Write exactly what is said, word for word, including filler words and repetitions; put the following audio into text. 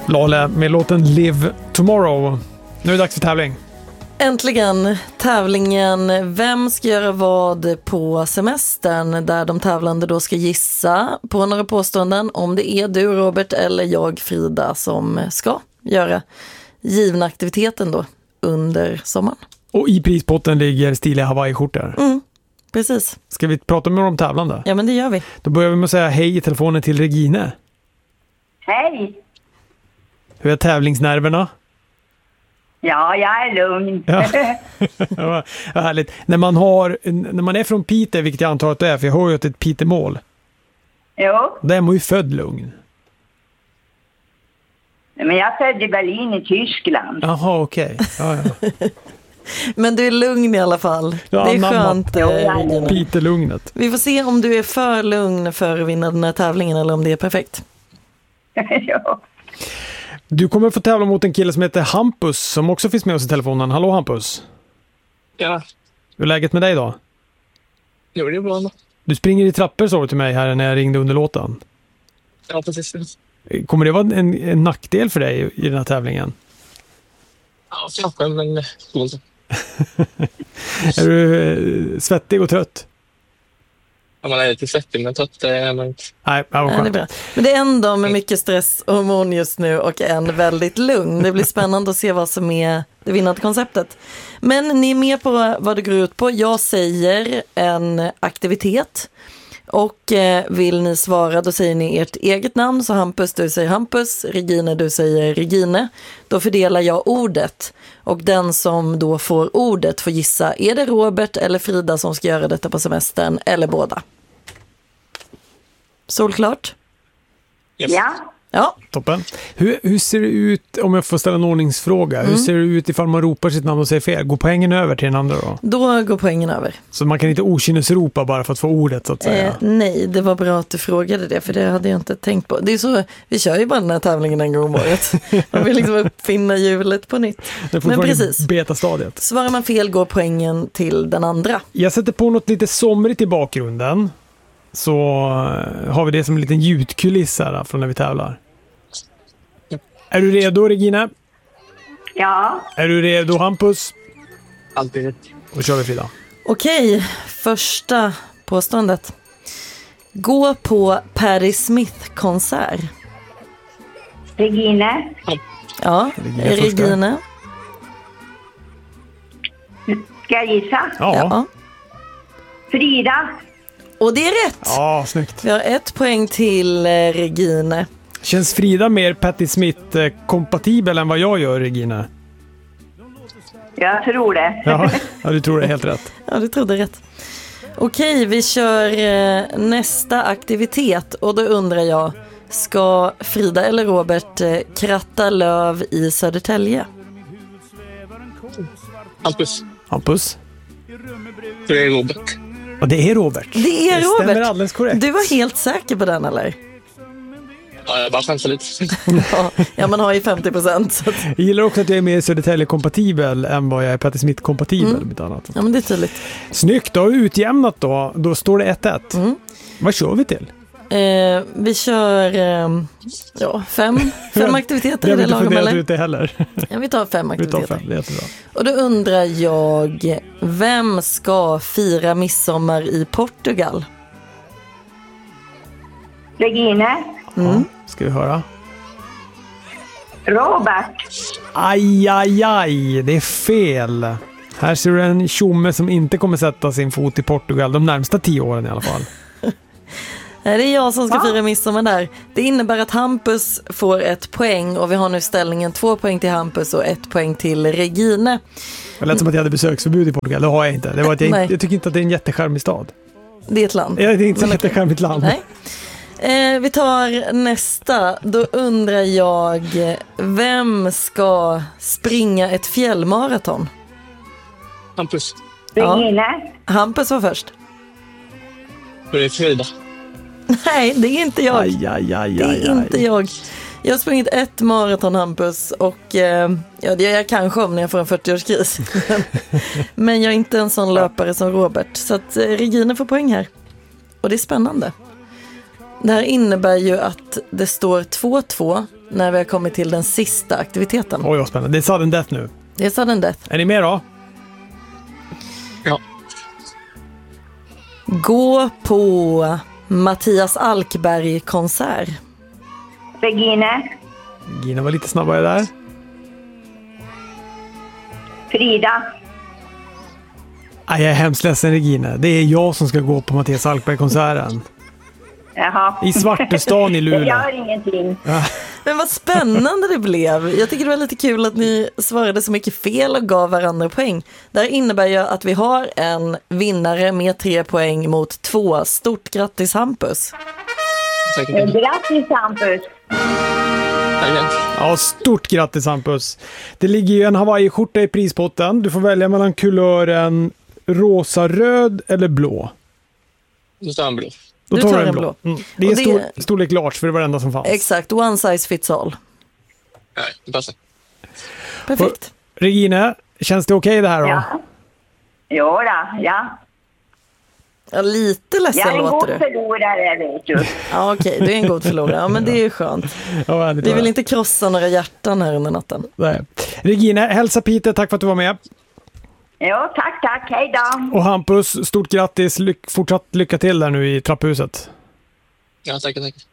Lale med låten Live Tomorrow. Nu är det dags för tävling. Äntligen tävlingen Vem ska göra vad på semestern, där de tävlande då ska gissa på några påståenden om det är du Robert eller jag Frida som ska göra givna aktiviteten då under sommaren. Och i prispotten ligger stiliga Hawaii-skjortor. Mm, precis. Ska vi prata med de tävlande? Ja, men det gör vi. Då börjar vi med att säga hej i telefonen till Regine. Hej! Hur är tävlingsnerverna? Ja, jag är lugn. Ja. Ja, härligt. När man, har, när man är från Piteå, vilket jag antar att det är, för jag har ju ett, ett Piteå-mål. Jo, Där är man ju född lugn. men jag födde i Berlin i Tyskland. Jaha, okej. Okay. Ja, ja. Men du är lugn i alla fall. Ja, det är namn- skönt. eh, Regina. Piteå-lugnet. Vi får se om du är för lugn för att vinna den här tävlingen eller om det är perfekt. Jo. Du kommer få tävla mot en kille som heter Hampus som också finns med oss i telefonen. Hallå Hampus. Ja, Hur är läget med dig då? jo, det är bra. Du springer i trappor, sa du till mig här när jag ringde under låten. Ja, precis. Kommer det vara en, en nackdel för dig i den här tävlingen? Ja, kanske, men det går inte. Är du eh, svettig och trött? Ja, man är lite svettig, men trött är man inte. Nej, det var Ja, det är skönt. bra. Men det är en dag med mycket stress och hormon just nu och en väldigt lugn. Det blir spännande att se vad som är det vinnande konceptet. Men ni är med på vad det går ut på. Jag säger en aktivitet och eh, vill ni svara då säger ni ert eget namn. Så Hampus, du säger Hampus, Regine, du säger Regine. Då fördelar jag ordet och den som då får ordet får gissa, är det Robert eller Frida som ska göra detta på semestern eller båda? Solklart? Yes. Ja, Ja. Toppen. Hur, hur ser det ut, om jag får ställa en ordningsfråga, Mm. hur ser det ut ifall man ropar sitt namn och säger fel? Går poängen över till den andra då? Då går poängen över. Så man kan inte okynnesropa bara för att få ordet så att säga? Eh, nej, det var bra att du frågade det, för det hade jag inte tänkt på. Det är så, vi kör ju bara den här tävlingen en gång om året. Man vill liksom uppfinna hjulet på nytt. Det får Men vara i precis. betastadiet. Svarar man fel går poängen till den andra. Jag sätter på något lite somrigt i bakgrunden. Så eh, har vi det som en liten ljudkuliss här från när vi tävlar. Är du redo, Regina? ja, Är du redo, Hampus? Alltid rätt. Då kör vi, Frida. Okej, första påståendet. Gå på Patti Smith-konsert. Regine, Ja, Regina första. Regine. ska jag gissa? Ja, ja. Ja. Frida, Och det är rätt. ja snyggt. Vi har ett poäng till eh, Regine. Känns Frida mer Patti Smith-kompatibel än vad jag gör, Regina? jag tror det. Ja, ja, du tror det är helt rätt. Ja, du trodde rätt. Okej, vi kör eh, nästa aktivitet och då undrar jag, ska Frida eller Robert eh, kratta löv i Södertälje? Hampus. Hampus? Så det är Robert. Och det är Robert. Det är Det stämmer Robert. alldeles korrekt. Du var helt säker på den, eller? Ja, jag bara chansar lite. Ja, ja, man har ju femtio procent. Så att, Jag gillar också att jag är mer Södertälje-kompatibel än vad jag är Patti Smith-kompatibel. Mm. Med annat. ja, men det är tydligt. Snyggt, då har vi utjämnat då. Då står det ett ett. Mm. Vad kör vi till? Eh, vi kör eh, ja, fem, fem aktiviteter Jag i har det inte lagom, funderat eller? ut det heller. Ja, vi tar fem Vi tar aktiviteter. fem, det är jättebra. Och då undrar jag, vem ska fira midsommar i Portugal? Regine, Mm. Ska vi höra? Robert, Aj, aj, aj, det är fel. Här ser du en tjomme som inte kommer sätta sin fot i Portugal de närmsta tio åren i alla fall. Nej, det är jag som ska Va? fira midsommar där. Det innebär att Hampus får ett poäng och vi har nu ställningen två poäng till Hampus och ett poäng till Regine. Det lät som att jag hade besöksförbud i Portugal, det har jag inte. Det var att jag, Nej. inte, jag tycker inte att det är en jättecharmig stad. Det är ett land. Ja, det är inte så Men okej. jättecharmigt land. Nej. Eh, vi tar nästa. Då undrar jag, vem ska springa ett fjällmaraton? Hampus. Ja. Regine, Hampus var först. Så det är Frida. Nej, det är inte jag. Aj, aj, aj, Det aj, är inte aj. jag. Jag har sprungit ett maraton, Hampus, och eh, ja, det gör jag kanske om när jag får en fyrtioårskris. Men jag är inte en sån löpare som Robert. Så att eh, Regina får poäng här. Och det är spännande. Det här innebär ju att det står två två när vi har kommit till den sista aktiviteten. Oj, vad spännande. Det är sudden death nu. Det är sudden death. Är ni med då? Ja. Gå på Mattias Alkberg-konsert. Regine. Gina var lite snabbare där. Frida. Aj, jag är hemskt ledsen, Regina. Det är jag som ska gå på Mattias Alkberg-konserten. Jaha. I Svartestan i Det Luleå. gör ingenting. Men vad spännande det blev. Jag tycker det var lite kul att ni svarade så mycket fel och gav varandra poäng. Det här innebär ju att vi har en vinnare med tre poäng mot två. Stort grattis, Hampus. Tack. Grattis, Hampus. Tack. Ja, stort grattis, Hampus. Det ligger ju en Hawaii-skjorta i prispotten. Du får välja mellan kulören rosa, röd eller blå. Då tar jag en blå. Då Du tar tar du en en blå. blå. Mm. Det är Och det- stor, storlek large, för det var det enda som fanns. Exakt, one size fits all. Nej, det passar. Perfekt. Regina, känns det okej det här då? Ja. Jo då, ja. Ja, lite Jag ledsen är en god låter du. förlorare, vet du. Ja, okej, du är en god förlorare. Ja, men det är ju skönt. Ja, vad härligt Vi att vill höra. inte krossa några hjärtan här under natten. Nej. Regina, hälsa Peter, tack för att du var med. Jo, tack, tack. Hej då. Och Hampus, stort grattis. Lyck, fortsatt lycka till där nu i trapphuset. Ja, tack, tack.